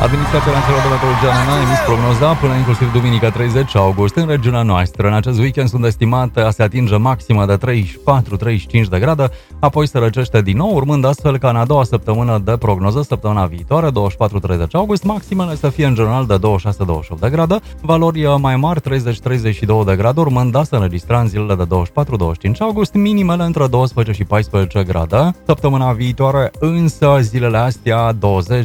Administrația Națională de Meteorologie a emis prognoza până inclusiv duminica 30 august în regiunea noastră. În acest weekend sunt estimate a se atinge maxima de 34-35 de grade, apoi se răcește din nou, urmând astfel ca în a doua săptămână de prognoză, săptămâna viitoare, 24-30 august, maximele să fie în general de 26-28 de grade, valori mai mari 30-32 de grade, urmând a se înregistra în zilele de 24-25 august, minimele între 12 și 14 grade. Săptămâna viitoare însă zilele astea 20-21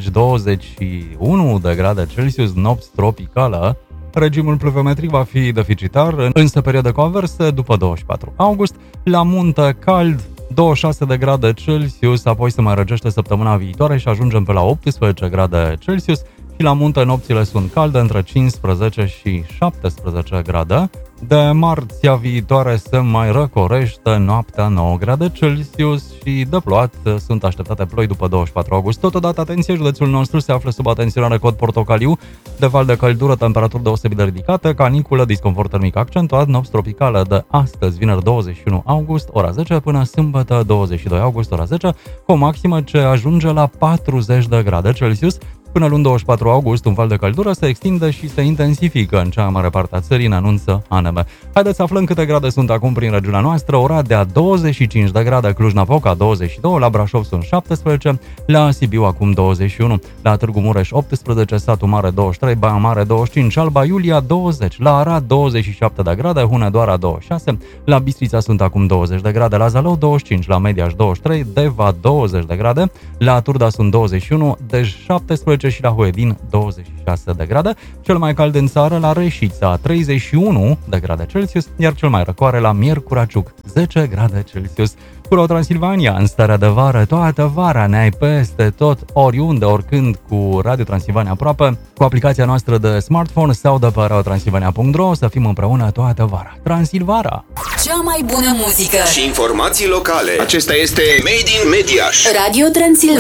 de grade Celsius, nopți tropicală. Regimul pluviometric va fi deficitar, însă perioade cu averse după 24 august. La munte cald, 26 de grade Celsius, apoi se mai răcește săptămâna viitoare și ajungem pe la 18 grade Celsius. Și la munte nopțile sunt calde, între 15 și 17 grade. De marțea viitoare se mai răcorește, noaptea 9 grade Celsius și de plouat sunt așteptate ploi după 24 august. Totodată, atenție, județul nostru se află sub atenționare cod portocaliu, de val de căldură, temperaturi deosebit de ridicate, caniculă, disconfort termic accentuat, nopți tropicale de astăzi, vineri 21 august, ora 10, până sâmbătă 22 august, ora 10, cu o maximă ce ajunge la 40 de grade Celsius. Până luni 24 august, un val de căldură se extinde și se intensifică în cea mai mare parte a țării, ne anunță ANM. Haideți să aflăm câte grade sunt acum prin regiunea noastră. Oradea 25 de grade, Cluj-Napoca 22, la Brașov sunt 17, la Sibiu acum 21, la Târgu Mureș 18, Satu Mare 23, Baia Mare 25, Alba Iulia 20, la Arad 27 de grade, Hunedoara 26, la Bistrița sunt acum 20 de grade, la Zalău 25, la Mediaș 23, Deva 20 de grade, la Turda sunt 21, Dej 17 și la Huedin 26 de grade, cel mai cald în țară la Reșița 31 de grade Celsius, iar cel mai răcoare la Miercura Ciuc 10 grade Celsius. Pro Transilvania, în starea de vară, toată vara ne-ai peste tot, oriunde, oricând, cu Radio Transilvania aproape, cu aplicația noastră de smartphone sau de pe radiotransilvania.ro, să fim împreună toată vara. Transilvara! Cea mai bună muzică și informații locale. Acesta este Made in Mediaș. Radio Transilvania.